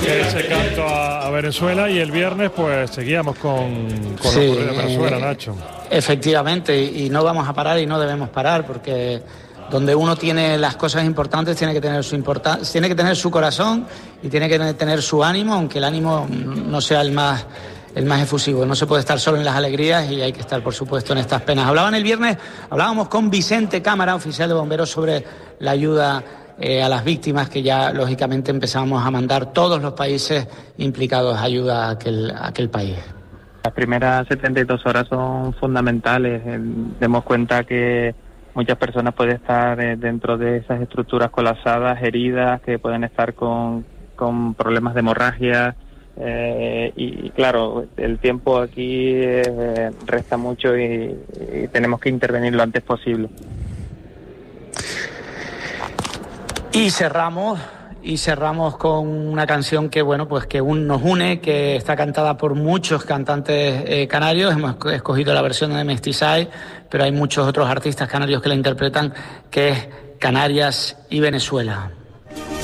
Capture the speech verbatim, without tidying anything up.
dediqué ese canto a, a Venezuela y el viernes pues seguíamos con, con Sí, lo ocurrido en Venezuela, eh, Nacho. Efectivamente, y, y no vamos a parar y no debemos parar, porque donde uno tiene las cosas importantes tiene que tener su importan- tiene que tener su corazón y tiene que tener su ánimo, aunque el ánimo no sea el más el más efusivo. No se puede estar solo en las alegrías y hay que estar, por supuesto, en estas penas. Hablaban el viernes, hablábamos con Vicente Cámara, oficial de bomberos, sobre la ayuda eh, a las víctimas, que ya lógicamente empezamos a mandar todos los países implicados ayuda a aquel, a aquel país. Las primeras setenta y dos horas son fundamentales. Eh, demos cuenta que muchas personas pueden estar eh, dentro de esas estructuras colapsadas, heridas, que pueden estar con, con problemas de hemorragia. Eh, y claro, el tiempo aquí eh, resta mucho y, y tenemos que intervenir lo antes posible. Y cerramos y cerramos con una canción que bueno pues que un, nos une, que está cantada por muchos cantantes eh, canarios. Hemos escogido la versión de Mestizay, pero hay muchos otros artistas canarios que la interpretan, que es Canarias y Venezuela.